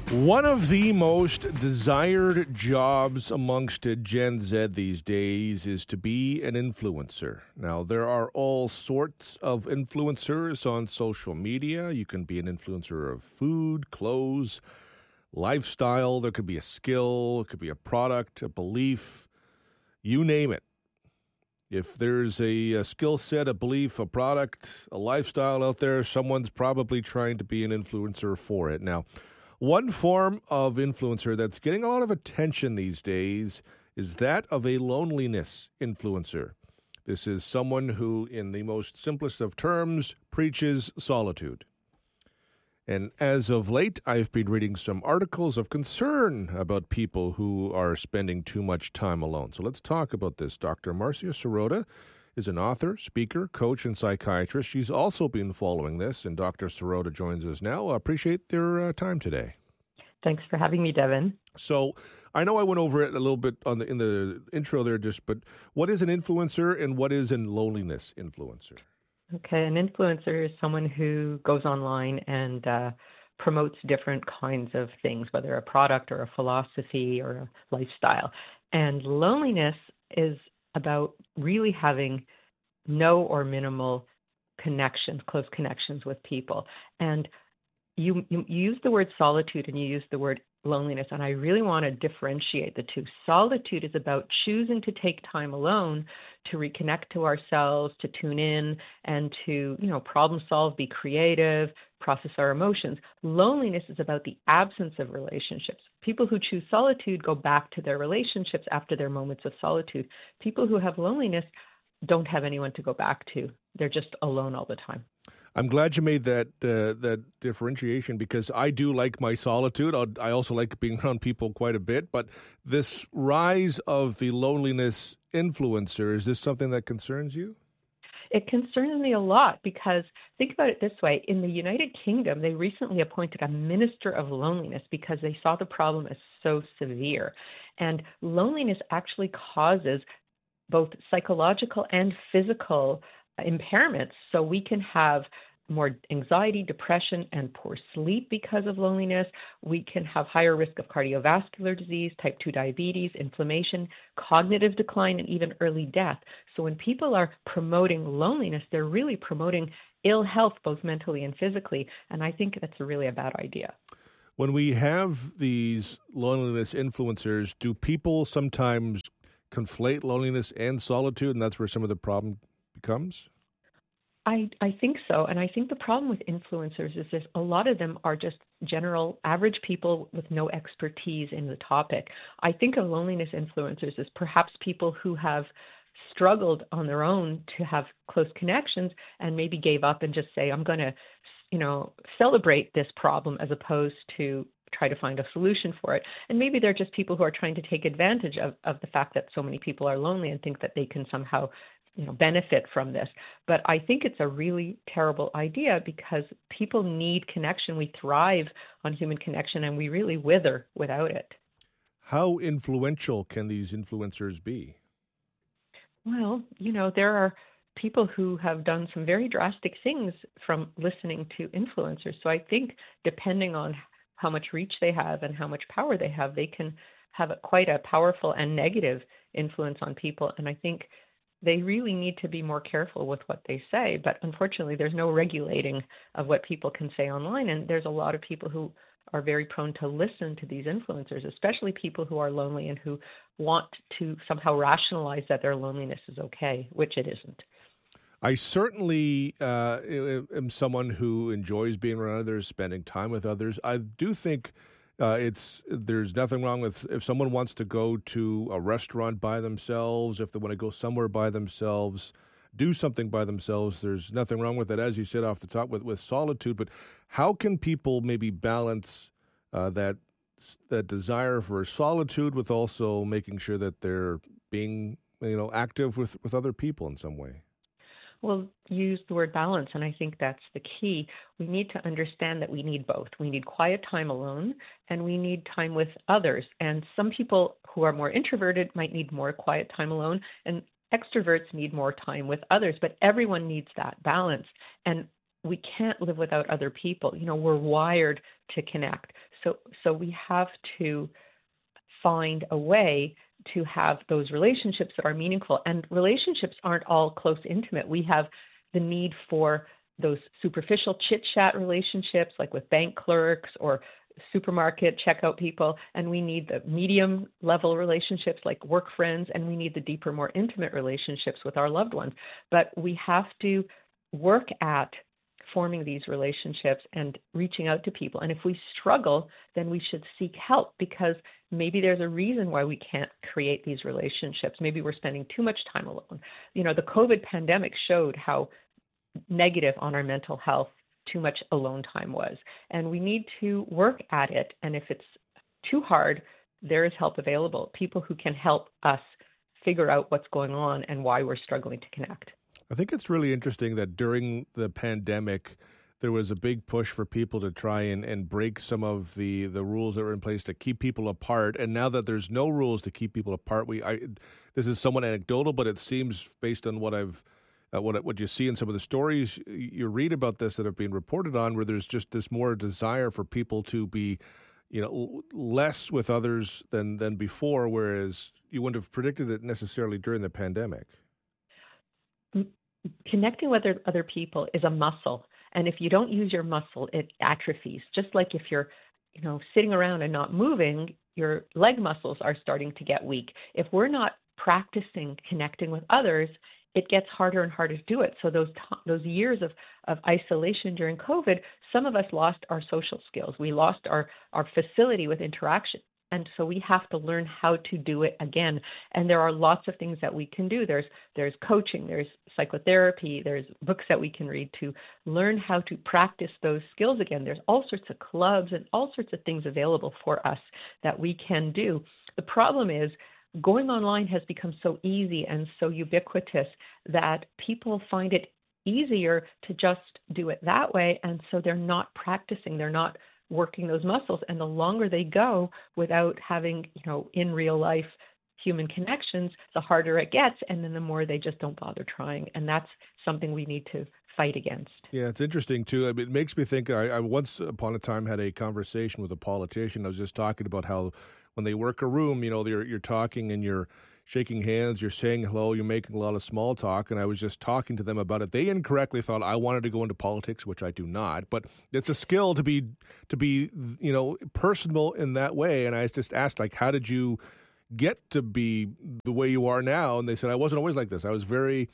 One of the most desired jobs amongst Gen Z these days is to be an influencer. Now, there are all sorts of influencers on social media. You can be an influencer of food, clothes, lifestyle. There could be a skill, it could be a product, a belief, you name it. If there's a skill set, a belief, a product, a lifestyle out there, someone's probably trying to be an influencer for it. Now, one form of influencer that's getting a lot of attention these days is that of a loneliness influencer. This is someone who, in the most simplest of terms, preaches solitude. And as of late, I've been reading some articles of concern about people who are spending too much time alone. So let's talk about this. Dr. Marcia Sirota is an author, speaker, coach, and psychiatrist. She's also been following this, and Dr. Sirota joins us now. I appreciate your time today. Thanks for having me, Devin. So I know I went over it a little bit in the intro there, but what is an influencer and what is a loneliness influencer? Okay, an influencer is someone who goes online and promotes different kinds of things, whether a product or a philosophy or a lifestyle. And loneliness is about really having no or minimal connections, close connections with people. And you use the word solitude and you use the word loneliness, and I really want to differentiate the two. Solitude is about choosing to take time alone to reconnect to ourselves, to tune in, and to, problem solve, be creative, process our emotions. Loneliness is about the absence of relationships. People who choose solitude go back to their relationships after their moments of solitude. People who have loneliness don't have anyone to go back to. They're just alone all the time. I'm glad you made that differentiation, because I do like my solitude. I also like being around people quite a bit. But this rise of the loneliness influencer, is this something that concerns you? It concerns me a lot, because think about it this way. In the United Kingdom, they recently appointed a minister of loneliness because they saw the problem as so severe. And loneliness actually causes both psychological and physical impairments. So we can have more anxiety, depression, and poor sleep because of loneliness. We can have higher risk of cardiovascular disease, type 2 diabetes, inflammation, cognitive decline, and even early death. So when people are promoting loneliness, they're really promoting ill health, both mentally and physically. And I think that's really a bad idea. When we have these loneliness influencers, do people sometimes conflate loneliness and solitude, and that's where some of the problem becomes? I think so. And I think the problem with influencers is that a lot of them are just general average people with no expertise in the topic. I think of loneliness influencers as perhaps people who have struggled on their own to have close connections and maybe gave up and just say, I'm going to, celebrate this problem as opposed to try to find a solution for it. And maybe they're just people who are trying to take advantage of the fact that so many people are lonely and think that they can somehow benefit from this. But I think it's a really terrible idea, because people need connection. We thrive on human connection, and we really wither without it. How influential can these influencers be? Well, there are people who have done some very drastic things from listening to influencers. So I think depending on how much reach they have and how much power they have, they can have quite a powerful and negative influence on people. And I think they really need to be more careful with what they say. But unfortunately, there's no regulating of what people can say online. And there's a lot of people who are very prone to listen to these influencers, especially people who are lonely and who want to somehow rationalize that their loneliness is okay, which it isn't. I certainly am someone who enjoys being around others, spending time with others. I do think there's nothing wrong with if someone wants to go to a restaurant by themselves, if they want to go somewhere by themselves, do something by themselves. There's nothing wrong with that, as you said off the top, with solitude. But how can people maybe balance that desire for solitude with also making sure that they're being active with other people in some way? Well, you used the word balance, and I think that's the key. We need to understand that we need both. We need quiet time alone, and we need time with others. And some people who are more introverted might need more quiet time alone, and extroverts need more time with others, but everyone needs that balance. And we can't live without other people. We're wired to connect. So we have to find a way to have those relationships that are meaningful. And relationships aren't all close, intimate. We have the need for those superficial chit-chat relationships, like with bank clerks or supermarket checkout people, and we need the medium level relationships like work friends, and we need the deeper, more intimate relationships with our loved ones. But we have to work at forming these relationships and reaching out to people. And if we struggle, then we should seek help, because maybe there's a reason why we can't create these relationships. Maybe we're spending too much time alone. The COVID pandemic showed how negative on our mental health too much alone time was. And we need to work at it. And if it's too hard, there is help available, people who can help us figure out what's going on and why we're struggling to connect. I think it's really interesting that during the pandemic, there was a big push for people to try and break some of the rules that were in place to keep people apart. And now that there's no rules to keep people apart, this is somewhat anecdotal, but it seems, based on what what you see in some of the stories you read about this that have been reported on, where there's just this more desire for people to be, less with others than before, whereas you wouldn't have predicted it necessarily during the pandemic. Connecting with other people is a muscle. And if you don't use your muscle, it atrophies. Just like if you're, sitting around and not moving, your leg muscles are starting to get weak. If we're not practicing connecting with others, it gets harder and harder to do it. So those years of isolation during COVID, some of us lost our social skills. We lost our facility with interaction. And so we have to learn how to do it again. And there are lots of things that we can do. There's coaching, there's psychotherapy, there's books that we can read to learn how to practice those skills again. There's all sorts of clubs and all sorts of things available for us that we can do. The problem is, going online has become so easy and so ubiquitous that people find it easier to just do it that way. And so they're not practicing, they're not working those muscles. And the longer they go without having, in real life human connections, the harder it gets. And then the more they just don't bother trying. And that's something we need to fight against. Yeah, it's interesting, too. It makes me think, I once upon a time had a conversation with a politician. I was just talking about how when they work a room, you're talking and you're shaking hands, you're saying hello, you're making a lot of small talk, and I was just talking to them about it. They incorrectly thought I wanted to go into politics, which I do not, but it's a skill to be personal in that way. And I just asked, how did you get to be the way you are now? And they said, I wasn't always like this. I was very,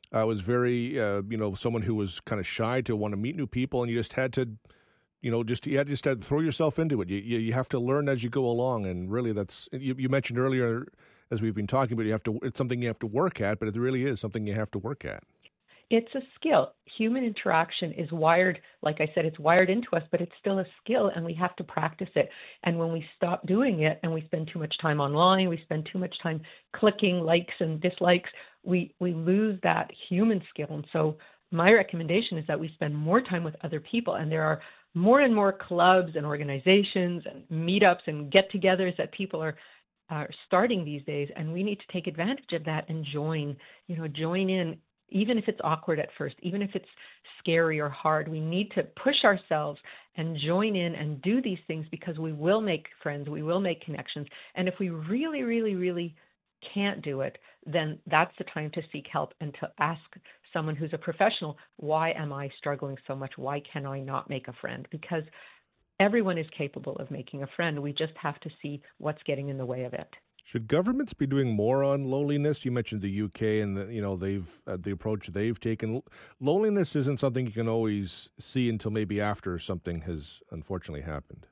someone who was kind of shy to want to meet new people, and you just had to, you just had to throw yourself into it. You have to learn as you go along, and really, that's you mentioned earlier, as we've been talking about, it's something you have to work at, but it really is something you have to work at. It's a skill. Human interaction is wired, like I said, it's wired into us, but it's still a skill, and we have to practice it. And when we stop doing it and we spend too much time online, we spend too much time clicking likes and dislikes, we lose that human skill. And so my recommendation is that we spend more time with other people, and there are more and more clubs and organizations and meetups and get-togethers that people are starting these days, and we need to take advantage of that and join in, even if it's awkward at first, even if it's scary or hard. We need to push ourselves and join in and do these things, because we will make friends, we will make connections. And if we really, really, really can't do it, then that's the time to seek help and to ask someone who's a professional, why am I struggling so much? Why can I not make a friend? Because everyone is capable of making a friend. We just have to see what's getting in the way of it. Should governments be doing more on loneliness? You mentioned the UK and they've the approach they've taken. Loneliness isn't something you can always see until maybe after something has unfortunately happened.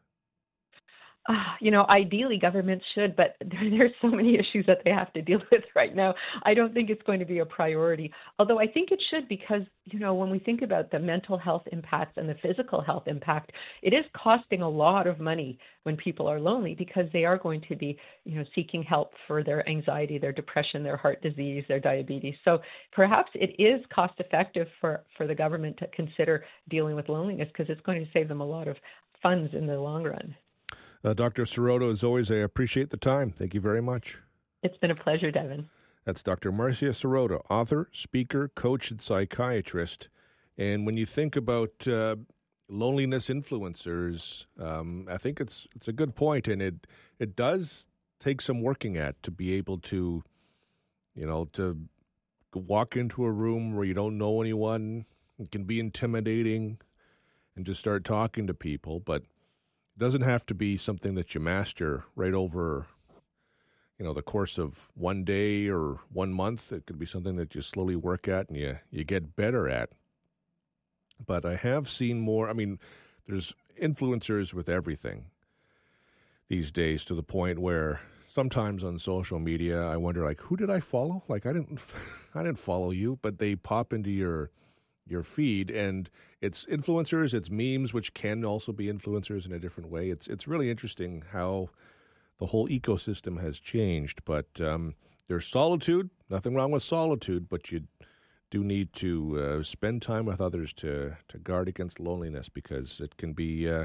Ideally governments should, but there's so many issues that they have to deal with right now. I don't think it's going to be a priority, although I think it should, because, when we think about the mental health impacts and the physical health impact, it is costing a lot of money when people are lonely, because they are going to be, seeking help for their anxiety, their depression, their heart disease, their diabetes. So perhaps it is cost effective for the government to consider dealing with loneliness, because it's going to save them a lot of funds in the long run. Dr. Sirotto, as always, I appreciate the time. Thank you very much. It's been a pleasure, Devin. That's Dr. Marcia Sirotto, author, speaker, coach, and psychiatrist. And when you think about loneliness influencers, I think it's a good point, and it does take some working at to be able to, to walk into a room where you don't know anyone. It can be intimidating and just start talking to people, but it doesn't have to be something that you master right over, the course of one day or 1 month. It could be something that you slowly work at and you get better at. But I have seen more. There's influencers with everything these days, to the point where sometimes on social media I wonder, who did I follow? I didn't follow you, but they pop into your feed, and it's influencers, it's memes, which can also be influencers in a different way. It's really interesting how the whole ecosystem has changed. But there's solitude. Nothing wrong with solitude, but you do need to spend time with others to guard against loneliness, because it can be a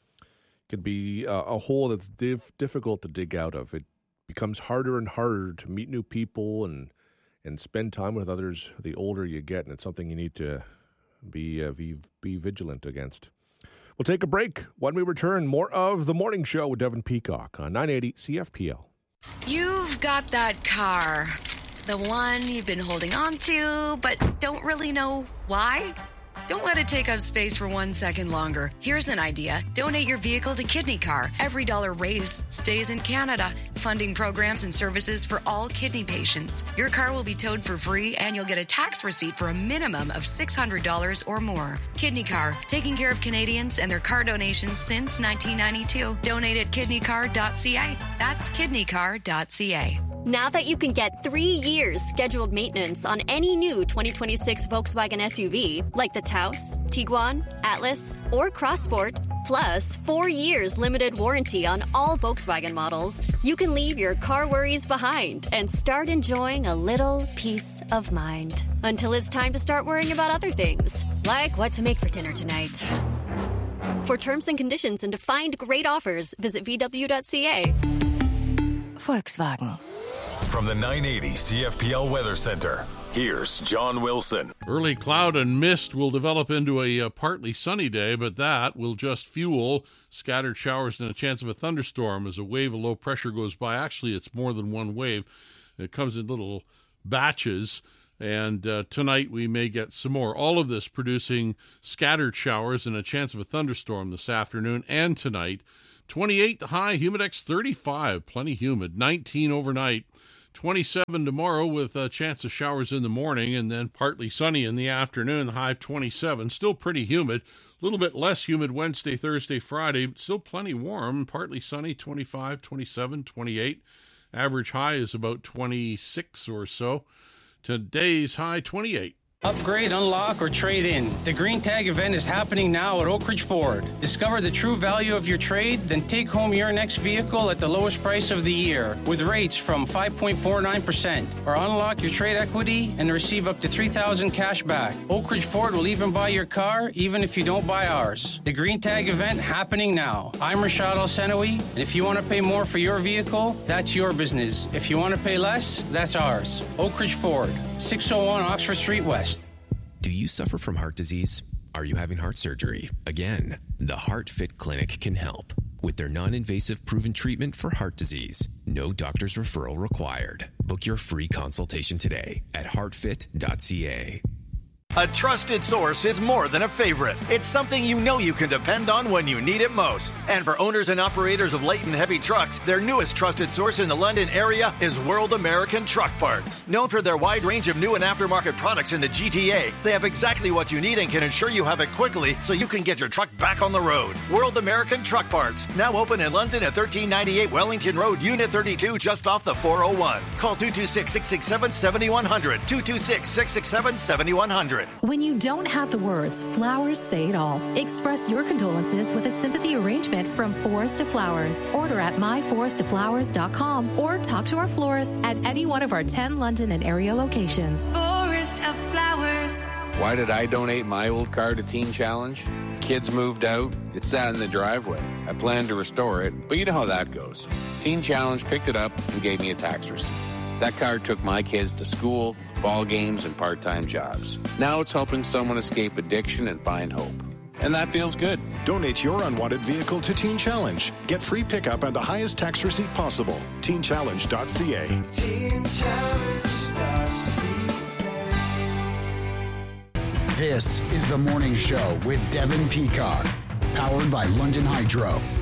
hole that's difficult to dig out of. It becomes harder and harder to meet new people and spend time with others the older you get, and it's something you need to be vigilant against. We'll take a break. When we return, more of The Morning Show with Devin Peacock on 980 CFPL. You've got that car. The one you've been holding on to, but don't really know why? Don't let it take up space for 1 second longer. Here's an idea. Donate your vehicle to Kidney Car. Every dollar raised stays in Canada, funding programs and services for all kidney patients. Your car will be towed for free, and you'll get a tax receipt for a minimum of $600 or more. Kidney Car, taking care of Canadians and their car donations since 1992. Donate at kidneycar.ca. That's kidneycar.ca. Now that you can get 3 years scheduled maintenance on any new 2026 Volkswagen SUV, like the Taos, Tiguan, Atlas, or Crossport, plus 4 years limited warranty on all Volkswagen models, you can leave your car worries behind and start enjoying a little peace of mind. Until it's time to start worrying about other things, like what to make for dinner tonight. For terms and conditions and to find great offers, visit VW.ca. Volkswagen. From the 980 CFPL Weather Center, here's John Wilson. Early cloud and mist will develop into a partly sunny day, but that will just fuel scattered showers and a chance of a thunderstorm as a wave of low pressure goes by. Actually, it's more than one wave. It comes in little batches, and tonight we may get some more. All of this producing scattered showers and a chance of a thunderstorm this afternoon and tonight. 28 the high, humidex 35, plenty humid, 19 overnight. 27 tomorrow with a chance of showers in the morning and then partly sunny in the afternoon. The high 27, still pretty humid. A little bit less humid Wednesday, Thursday, Friday, but still plenty warm. Partly sunny, 25, 27, 28. Average high is about 26 or so. Today's high 28. Upgrade, unlock, or trade in. The Green Tag event is happening now at Oak Ridge Ford. Discover the true value of your trade, then take home your next vehicle at the lowest price of the year with rates from 5.49%. Or unlock your trade equity and receive up to $3,000 cash back. Oak Ridge Ford will even buy your car, even if you don't buy ours. The Green Tag event happening now. I'm Rashad Al-Senawi, and if you want to pay more for your vehicle, that's your business. If you want to pay less, that's ours. Oak Ridge Ford, 601 Oxford Street West. Do you suffer from heart disease? Are you having heart surgery? Again, the HeartFit Clinic can help. With their non-invasive proven treatment for heart disease, no doctor's referral required. Book your free consultation today at heartfit.ca. A trusted source is more than a favorite. It's something you know you can depend on when you need it most. And for owners and operators of light and heavy trucks, their newest trusted source in the London area is World American Truck Parts. Known for their wide range of new and aftermarket products in the GTA, they have exactly what you need and can ensure you have it quickly so you can get your truck back on the road. World American Truck Parts, now open in London at 1398 Wellington Road, Unit 32, just off the 401. Call 226-667-7100, 226-667-7100. When you don't have the words, flowers say it all. Express your condolences with a sympathy arrangement from Forest of Flowers. Order at myforestoflowers.com or talk to our florist at any one of our 10 London and area locations. Forest of Flowers. Why did I donate my old car to Teen Challenge? The kids moved out. It sat in the driveway. I planned to restore it, but you know how that goes. Teen Challenge picked it up and gave me a tax receipt. That car took my kids to school, ball games, and part-time jobs. Now it's helping someone escape addiction and find hope. And that feels good. Donate your unwanted vehicle to Teen Challenge. Get free pickup and the highest tax receipt possible. TeenChallenge.ca. This is The Morning Show with Devin Peacock, powered by London Hydro.